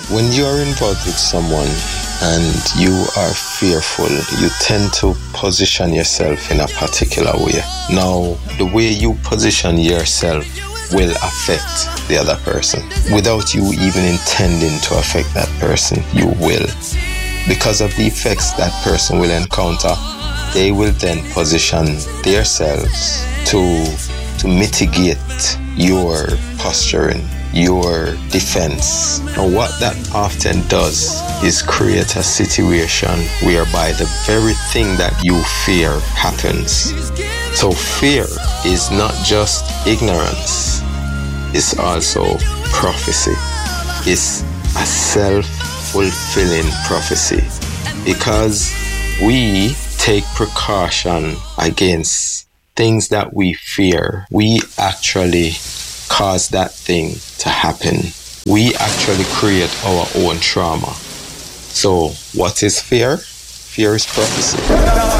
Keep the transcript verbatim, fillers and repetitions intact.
When you are involved with someone and you are fearful, you tend to position yourself in a particular way. Now, the way you position yourself will affect the other person. Without you even intending to affect that person, you will. Because of the effects that person will encounter, they will then position themselves to, to mitigate your posturing, your defense. And what that often does is create a situation whereby the very thing that you fear happens. So fear is not just ignorance, it's also prophecy. It's a self-fulfilling prophecy, because we take precaution against things that we fear. We actually cause that thing to happen. We actually create our own trauma. So what is fear? Fear is prophecy.